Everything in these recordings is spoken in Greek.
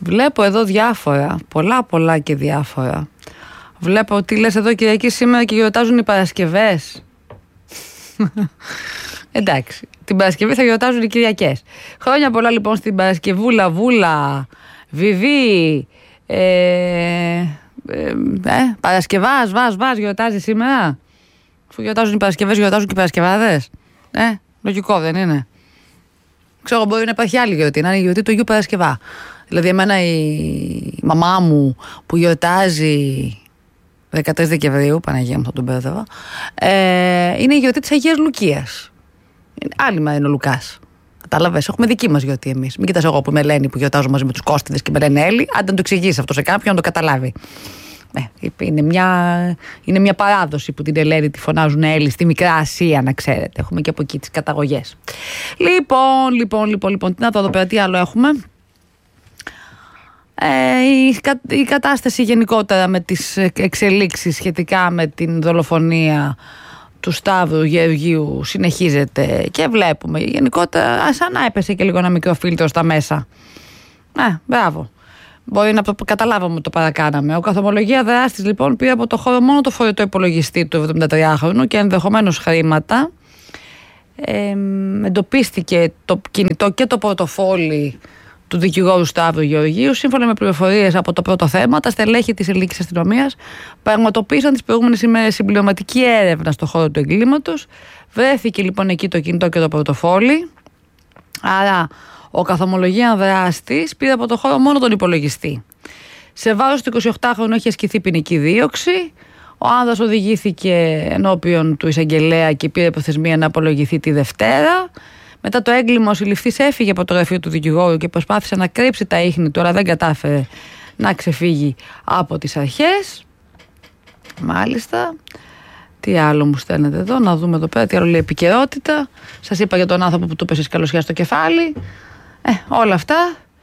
Βλέπω εδώ διάφορα, πολλά και διάφορα. Βλέπω ότι λες εδώ Κυριακή σήμερα και γιορτάζουν οι Παρασκευές. Εντάξει, την Παρασκευή θα γιορτάζουν οι Κυριακές. Χρόνια πολλά λοιπόν στην Παρασκευούλα, Βούλα, Βιβί, Παρασκευάς, Βάς, γιορτάζει σήμερα. Αφού γιορτάζουν οι Παρασκευές, γιορτάζουν και οι Παρασκευάδες. Λογικό δεν είναι? Ξέρω, μπορεί να υπάρχει άλλη γιορτή, να είναι η γιορτή του Αγίου Παρασκευά. Δηλαδή, εμένα η μαμά μου που γιορτάζει 13 Δεκεμβρίου, Παναγία μου, θα τον μπέρδευα, είναι η γιορτή της Αγίας Λουκίας. Άλλη μέρα είναι ο Λουκάς. Κατάλαβες, έχουμε δική μας γιορτή εμείς. Μην κοιτάς εγώ που είμαι Ελένη που γιορτάζω μαζί με τους Κώστιδες και με λένε Έλλη, αν δεν το εξηγήσει αυτό σε κάποιον, να το καταλάβει. Είναι μια παράδοση που την Ελένη τη φωνάζουν Έλλη στη Μικρά Ασία, να ξέρετε. Έχουμε και από εκεί τις καταγωγές. Λοιπόν, τι να δω εδώ πέρα, τι άλλο έχουμε. Η κατάσταση γενικότερα με τις εξελίξεις σχετικά με την δολοφονία του Σταύρου Γεωργίου συνεχίζεται και βλέπουμε γενικότερα σαν να έπεσε και λίγο ένα μικρό φίλτρο στα μέσα. Μπράβο. Μπορεί να καταλάβαμε ότι το παρακάναμε. Ο καθομολογία δράστης λοιπόν πήρε από το χώρο μόνο το φορητό υπολογιστή του 73χρονου και ενδεχομένως χρήματα. Εντοπίστηκε το κινητό και το πορτοφόλι του δικηγόρου Σταύρου Γεωργίου. Σύμφωνα με πληροφορίες από το πρώτο θέμα, τα στελέχη της ελληνικής αστυνομίας πραγματοποίησαν τις προηγούμενες ημέρες συμπληρωματική έρευνα στον χώρο του εγκλήματος. Βρέθηκε λοιπόν εκεί το κινητό και το πορτοφόλι. Άρα ο καθομολογία δράστης πήρε από το χώρο μόνο τον υπολογιστή. Σε βάρος του 28χρονου έχει ασκηθεί ποινική δίωξη. Ο άνδρας οδηγήθηκε ενώπιον του εισαγγελέα και πήρε προθεσμία να απολογηθεί τη Δευτέρα. Μετά το έγκλημα, ο συλληφθής έφυγε από το γραφείο του δικηγόρου και προσπάθησε να κρύψει τα ίχνη του, αλλά δεν κατάφερε να ξεφύγει από τις αρχές. Μάλιστα. Τι άλλο μου στέλνετε εδώ, να δούμε εδώ πέρα, τι άλλο λέει επικαιρότητα. Σας είπα για τον άνθρωπο που του πέσει καλωσιά στο κεφάλι. Όλα αυτά.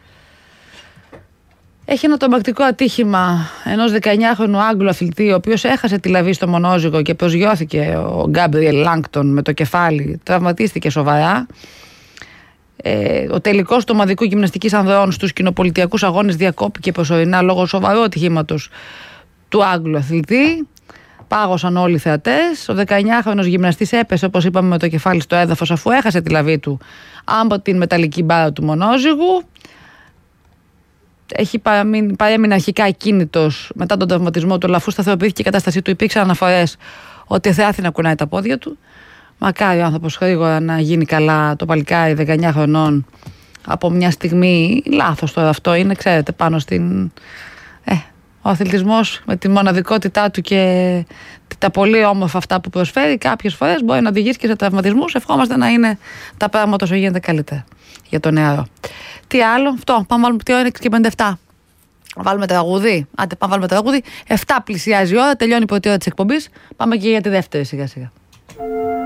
Έχει ένα τρομακτικό ατύχημα ενός 19χρονου Άγγλου αθλητή, ο οποίος έχασε τη λαβή στο μονόζυγο και προσγειώθηκε ο Γκάμπριελ Λάνκτον με το κεφάλι, τραυματίστηκε σοβαρά. Ο τελικός του ομαδικού γυμναστικής ανδρών στους κοινοπολιτιακούς αγώνες διακόπηκε προσωρινά λόγω σοβαρού ατυχήματος του Άγγλου αθλητή. Πάγωσαν όλοι οι θεατές. Ο 19χρονος γυμναστής έπεσε, όπως είπαμε, με το κεφάλι στο έδαφος αφού έχασε τη λαβή του από την μεταλλική μπάρα του μονόζυγου. Παρέμεινε αρχικά ακίνητος μετά τον τραυματισμό του, αλλά αφού σταθεροποιήθηκε η κατάστασή του, υπήρξαν αναφορές ότι θεάθη να κουνάει τα πόδια του. Μακάρι ο άνθρωπος γρήγορα να γίνει καλά, το παλικάρι 19 χρονών, από μια στιγμή. Λάθος τώρα αυτό είναι, ξέρετε, πάνω στην. Ο αθλητισμός με τη μοναδικότητά του και τα πολύ όμορφα αυτά που προσφέρει, κάποιες φορές μπορεί να οδηγήσει και σε τραυματισμούς. Ευχόμαστε να είναι τα πράγματα όσο γίνεται καλύτερα για τον νεαρό. Τι άλλο, αυτό, πάμε βάλουμε τι ώρα είναι 6:57. Βάλουμε τραγούδι. Άντε, πάμε βάλουμε τραγούδι. 7 πλησιάζει η ώρα, τελειώνει η πρώτη ώρα της εκπομπής. Πάμε και για τη δεύτερη σιγά σιγά.